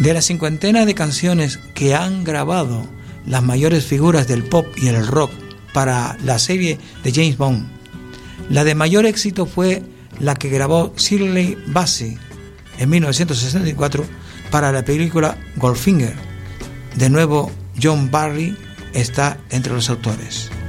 De la cincuentena de canciones que han grabado las mayores figuras del pop y el rock para la serie de James Bond, la de mayor éxito fue la que grabó Shirley Bassey en 1964 para la película Goldfinger. De nuevo, John Barry está entre los autores.